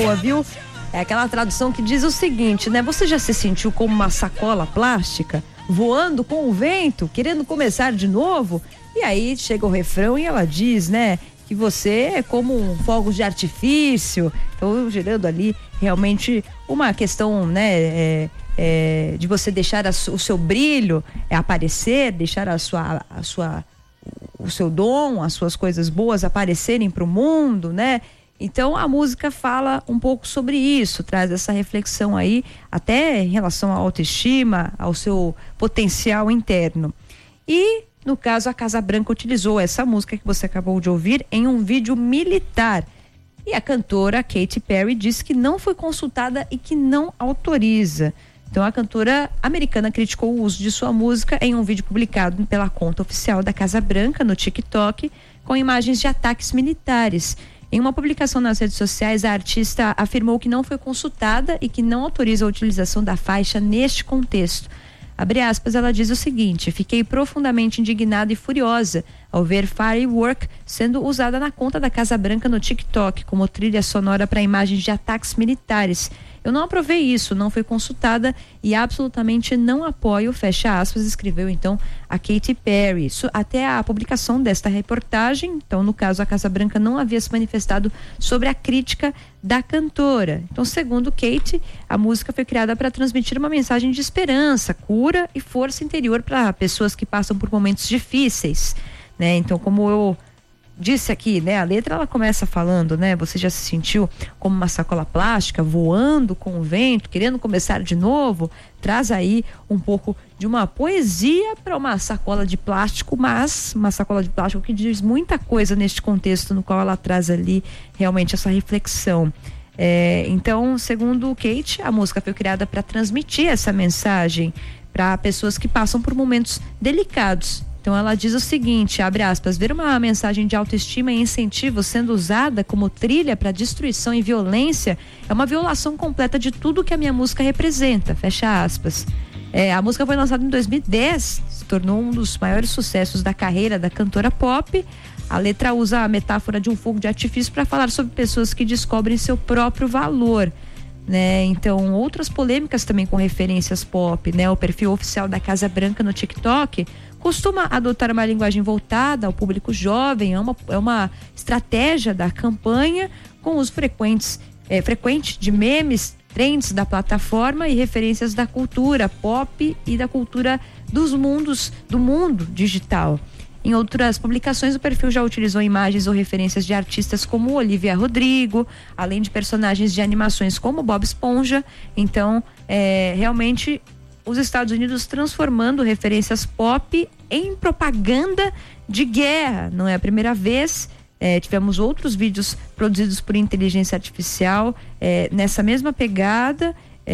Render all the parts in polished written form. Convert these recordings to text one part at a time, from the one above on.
boa, viu? É aquela tradução que diz o seguinte, né? Você já se sentiu como uma sacola plástica, voando com o vento, querendo começar de novo? E aí chega o refrão e ela diz, né? Que você é como um fogo de artifício, então gerando ali realmente uma questão, né? De você deixar o seu brilho aparecer, deixar o seu dom, as suas coisas boas aparecerem para o mundo, né? Então a música fala um pouco sobre isso, traz essa reflexão aí, até em relação à autoestima, ao seu potencial interno. E, no caso, a Casa Branca utilizou essa música que você acabou de ouvir em um vídeo militar. E a cantora Katy Perry disse que não foi consultada e que não autoriza. Então a cantora americana criticou o uso de sua música em um vídeo publicado pela conta oficial da Casa Branca no TikTok, com imagens de ataques militares. Em uma publicação nas redes sociais, a artista afirmou que não foi consultada e que não autoriza a utilização da faixa neste contexto. Abre aspas, ela diz o seguinte: fiquei profundamente indignada e furiosa ao ver Firework sendo usada na conta da Casa Branca no TikTok como trilha sonora para imagens de ataques militares. Eu não aprovei isso, não fui consultada e absolutamente não apoio, fecha aspas, escreveu então a Katy Perry. Isso, até a publicação desta reportagem, então no caso a Casa Branca não havia se manifestado sobre a crítica da cantora. Então, segundo Katy, a música foi criada para transmitir uma mensagem de esperança, cura e força interior para pessoas que passam por momentos difíceis, né? Então, como eu disse aqui, né? A letra ela começa falando, né? Você já se sentiu como uma sacola plástica, voando com o vento, querendo começar de novo? Traz aí um pouco de uma poesia para uma sacola de plástico, mas uma sacola de plástico que diz muita coisa neste contexto no qual ela traz ali realmente essa reflexão. Então, segundo Kate, a música foi criada para transmitir essa mensagem para pessoas que passam por momentos delicados. Então ela diz o seguinte, abre aspas, ver uma mensagem de autoestima e incentivo sendo usada como trilha para destruição e violência é uma violação completa de tudo que a minha música representa, fecha aspas. A música foi lançada em 2010, se tornou um dos maiores sucessos da carreira da cantora pop. A letra usa a metáfora de um fogo de artifício para falar sobre pessoas que descobrem seu próprio valor, né? Então, outras polêmicas também com referências pop, né? O perfil oficial da Casa Branca no TikTok costuma adotar uma linguagem voltada ao público jovem, é uma estratégia da campanha com uso frequente de memes, trends da plataforma e referências da cultura pop e da cultura do mundo digital. Em outras publicações, o perfil já utilizou imagens ou referências de artistas como Olivia Rodrigo, além de personagens de animações como Bob Esponja. Então, realmente, os Estados Unidos transformando referências pop em propaganda de guerra. Não é a primeira vez. Tivemos outros vídeos produzidos por inteligência artificial nessa mesma pegada.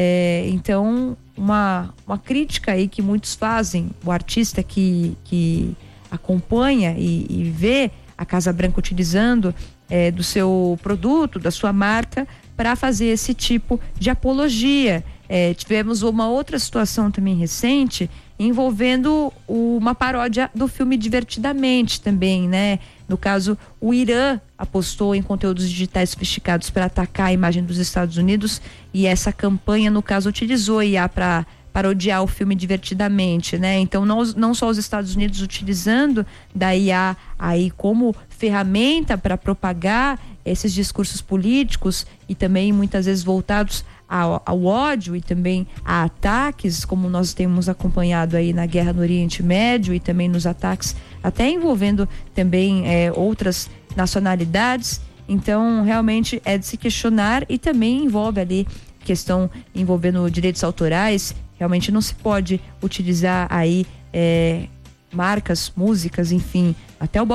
Então, uma crítica aí que muitos fazem, o artista que acompanha e vê a Casa Branca utilizando do seu produto, da sua marca, para fazer esse tipo de apologia. Tivemos uma outra situação também recente envolvendo uma paródia do filme Divertidamente também, né? No caso, o Irã apostou em conteúdos digitais sofisticados para atacar a imagem dos Estados Unidos e essa campanha, no caso, utilizou IA para parodiar o filme Divertidamente, né? Então, não só os Estados Unidos utilizando da IA aí como ferramenta para propagar esses discursos políticos e também muitas vezes voltados ao ódio e também a ataques, como nós temos acompanhado aí na guerra no Oriente Médio e também nos ataques até envolvendo também outras nacionalidades. Então, realmente é de se questionar e também envolve ali questão envolvendo direitos autorais. Realmente não se pode utilizar aí marcas, músicas, enfim, até o